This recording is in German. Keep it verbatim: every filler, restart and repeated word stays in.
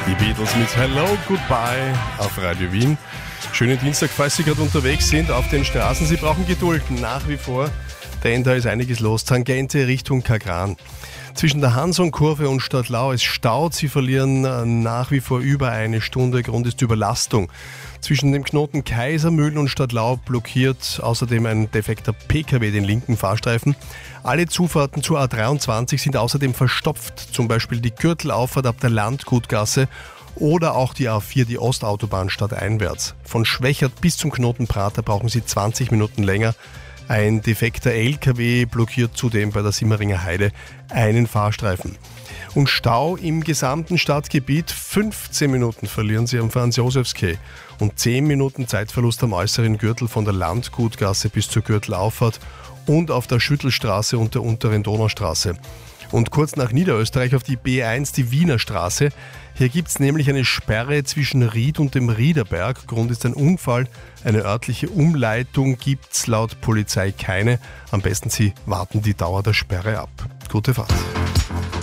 Die Beatles mit Hello, Goodbye auf Radio Wien. Schönen Dienstag, falls Sie gerade unterwegs sind auf den Straßen. Sie brauchen Geduld, nach wie vor, denn da ist einiges los. Tangente Richtung Kagran. Zwischen der Hanson-Kurve und Stadtlau ist staut. Sie verlieren nach wie vor über eine Stunde. Grund ist Überlastung. Zwischen dem Knoten Kaisermühlen und Stadtlau blockiert außerdem ein defekter P K W den linken Fahrstreifen. Alle Zufahrten zur A dreiundzwanzig sind außerdem verstopft. Zum Beispiel die Gürtelauffahrt ab der Landgutgasse oder auch die A vier, die Ostautobahn stadteinwärts. Von Schwächert bis zum Knoten Prater brauchen Sie zwanzig Minuten länger. Ein defekter L K W blockiert zudem bei der Simmeringer Heide einen Fahrstreifen. Und Stau im gesamten Stadtgebiet. fünfzehn Minuten verlieren Sie am Franz-Josefs-Quai und zehn Minuten Zeitverlust am äußeren Gürtel von der Landgutgasse bis zur Gürtelauffahrt und auf der Schüttelstraße und der unteren Donaustraße. Und kurz nach Niederösterreich auf die B eins, die Wiener Straße. Hier gibt es nämlich eine Sperre zwischen Ried und dem Riederberg. Grund ist ein Unfall. Eine örtliche Umleitung gibt es laut Polizei keine. Am besten Sie warten die Dauer der Sperre ab. Gute Fahrt.